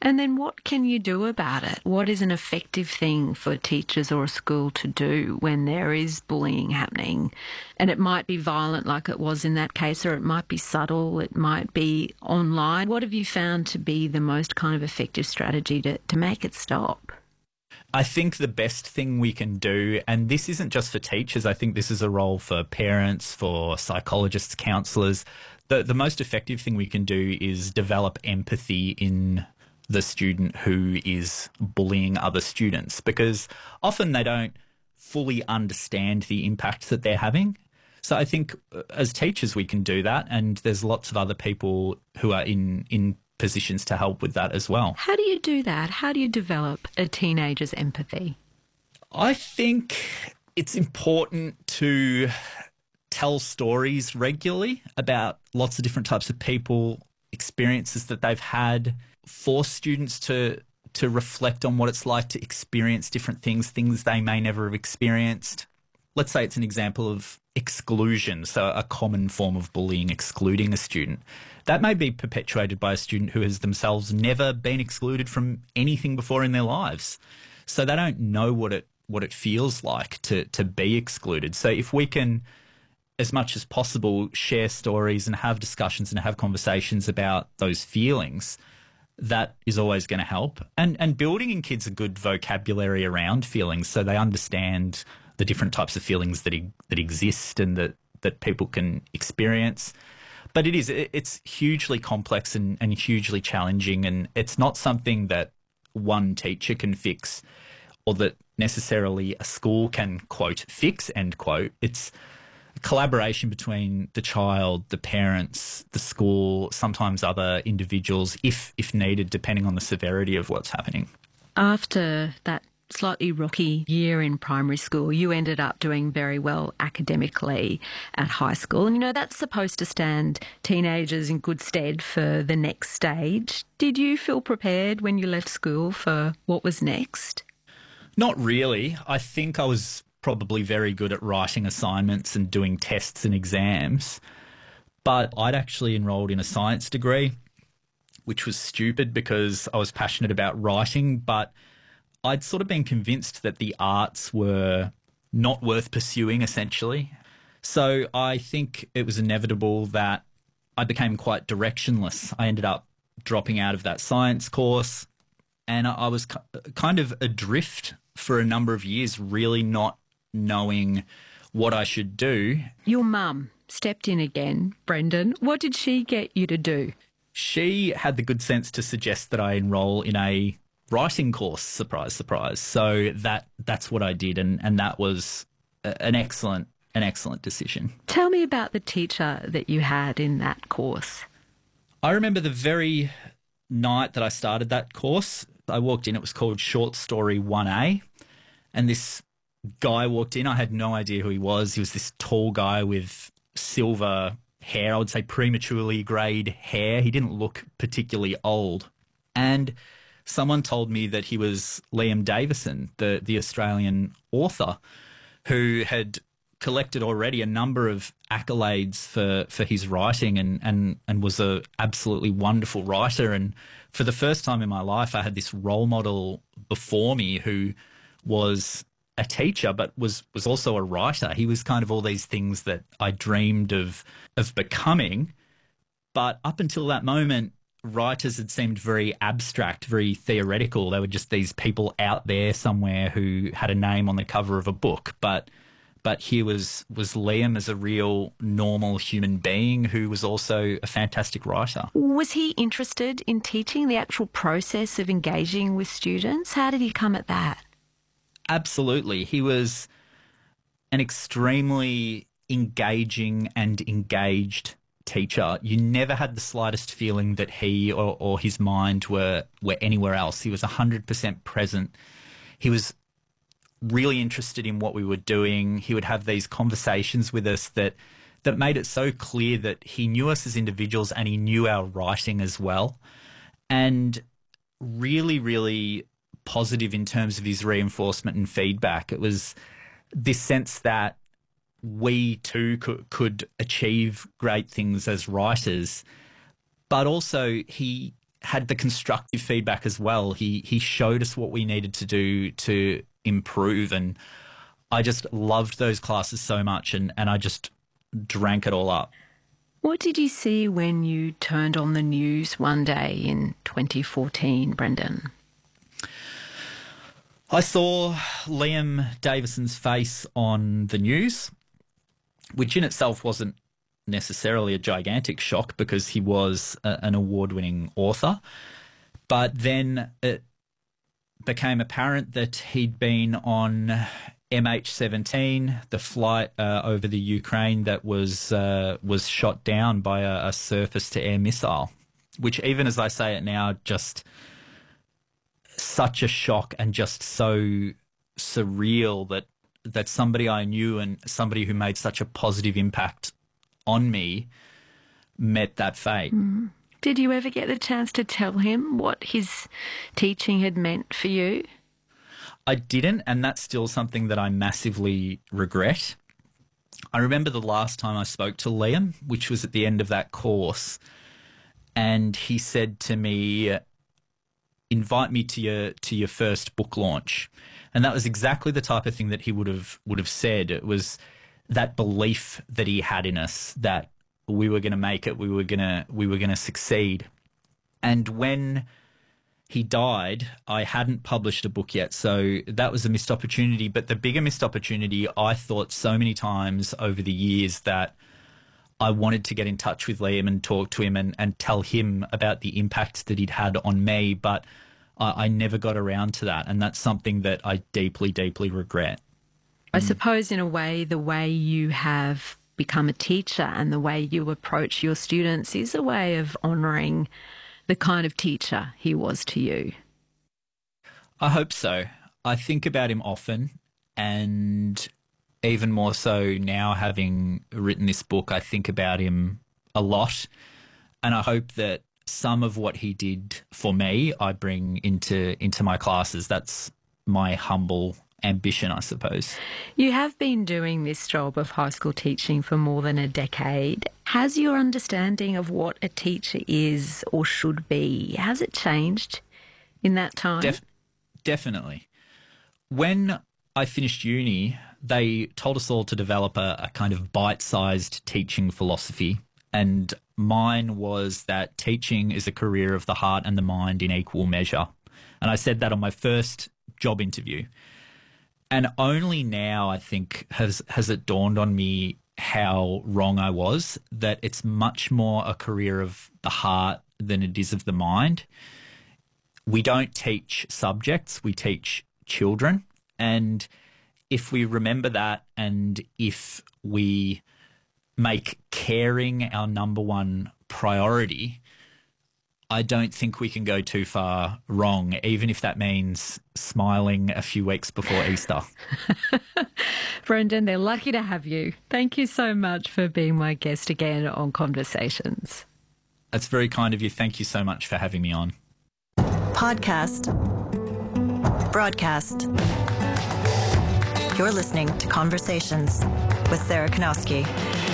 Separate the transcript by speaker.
Speaker 1: And then what can you do about it? What is an effective thing for teachers or a school to do when there is bullying happening? And it might be violent like it was in that case, or it might be subtle, it might be online. What have you found to be the most kind of effective strategy to make it stop?
Speaker 2: I think the best thing we can do, and this isn't just for teachers, I think this is a role for parents, for psychologists, counsellors. The most effective thing we can do is develop empathy in the student who is bullying other students, because often they don't fully understand the impact that they're having. So I think as teachers we can do that, and there's lots of other people who are in positions to help with that as well.
Speaker 1: How do you do that? How do you develop a teenager's empathy?
Speaker 2: I think it's important to tell stories regularly about lots of different types of people, experiences that they've had, force students to reflect on what it's like to experience different things they may never have experienced. Let's say it's an example of exclusion, so a common form of bullying, excluding a student. That may be perpetuated by a student who has themselves never been excluded from anything before in their lives. So they don't know what it feels like to be excluded. So if we can, as much as possible, share stories and have discussions and have conversations about those feelings, that is always going to help. And building in kids a good vocabulary around feelings so they understand the different types of feelings that exist and that people can experience. But it's hugely complex and hugely challenging, and it's not something that one teacher can fix or that necessarily a school can, quote, fix, end quote. It's a collaboration between the child, the parents, the school, sometimes other individuals, if needed, depending on the severity of what's happening.
Speaker 1: After that slightly rocky year in primary school, you ended up doing very well academically at high school. And, that's supposed to stand teenagers in good stead for the next stage. Did you feel prepared when you left school for what was next?
Speaker 2: Not really. I think I was probably very good at writing assignments and doing tests and exams. But I'd actually enrolled in a science degree, which was stupid because I was passionate about writing, but I'd sort of been convinced that the arts were not worth pursuing, essentially. So I think it was inevitable that I became quite directionless. I ended up dropping out of that science course, and I was kind of adrift for a number of years, really not knowing what I should do.
Speaker 1: Your mum stepped in again, Brendan. What did she get you to do?
Speaker 2: She had the good sense to suggest that I enrol in a writing course, surprise, surprise. So that's what I did, and that was an excellent decision.
Speaker 1: Tell me about the teacher that you had in that course.
Speaker 2: I remember the very night that I started that course, I walked in, it was called Short Story 1A, and this guy walked in. I had no idea who he was. He was this tall guy with silver hair, I would say prematurely greyed hair. He didn't look particularly old. And someone told me that he was Liam Davison, the Australian author, who had collected already a number of accolades for his writing and was a absolutely wonderful writer. And for the first time in my life, I had this role model before me who was a teacher but was also a writer. He was kind of all these things that I dreamed of becoming. But up until that moment, writers had seemed very abstract, very theoretical. They were just these people out there somewhere who had a name on the cover of a book. But here was Liam as a real normal human being who was also a fantastic writer.
Speaker 1: Was he interested in teaching, the actual process of engaging with students? How did he come at that?
Speaker 2: Absolutely. He was an extremely engaging and engaged teacher. You never had the slightest feeling that he or his mind were anywhere else. He was 100% present. He was really interested in what we were doing. He would have these conversations with us that made it so clear that he knew us as individuals and he knew our writing as well. And really, really positive in terms of his reinforcement and feedback. It was this sense that we too could achieve great things as writers, but also he had the constructive feedback as well. He showed us what we needed to do to improve, and I just loved those classes so much, and I just drank it all up.
Speaker 1: What did you see when you turned on the news one day in 2014, Brendan?
Speaker 2: I saw Liam Davison's face on the news, which in itself wasn't necessarily a gigantic shock because he was an award-winning author. But then it became apparent that he'd been on MH17, the flight over the Ukraine that was shot down by a surface-to-air missile, which, even as I say it now, just such a shock and just so surreal that somebody I knew and somebody who made such a positive impact on me met that fate.
Speaker 1: Mm. Did you ever get the chance to tell him what his teaching had meant for you?
Speaker 2: I didn't, and that's still something that I massively regret. I remember the last time I spoke to Liam, which was at the end of that course, and he said to me, invite me to your first book launch. And that was exactly the type of thing that he would have said. It was that belief that he had in us that we were going to make it, we were going to succeed. And when he died, I hadn't published a book yet, so that was a missed opportunity. But the bigger missed opportunity, I thought so many times over the years that I wanted to get in touch with Liam and talk to him and tell him about the impact that he'd had on me, but I never got around to that, and that's something that I deeply, deeply regret.
Speaker 1: I suppose in a way, the way you have become a teacher and the way you approach your students is a way of honouring the kind of teacher he was to you.
Speaker 2: I hope so. I think about him often, and even more so now, having written this book, I think about him a lot, and I hope that some of what he did for me I bring into my classes. That's my humble ambition, I suppose.
Speaker 1: You have been doing this job of high school teaching for more than a decade. Has your understanding of what a teacher is or should be, has it changed in that time?
Speaker 2: Definitely. When I finished uni, they told us all to develop a kind of bite-sized teaching philosophy, and mine was that teaching is a career of the heart and the mind in equal measure. And I said that on my first job interview. And only now, I think, has it dawned on me how wrong I was, that it's much more a career of the heart than it is of the mind. We don't teach subjects, we teach children. And if we remember that, and if we make caring our number one priority, I don't think we can go too far wrong, even if that means smiling a few weeks before Easter.
Speaker 1: Brendan, they're lucky to have you. Thank you so much for being my guest again on Conversations.
Speaker 2: That's very kind of you. Thank you so much for having me on.
Speaker 3: Podcast. Broadcast. You're listening to Conversations with Sarah Kanowski.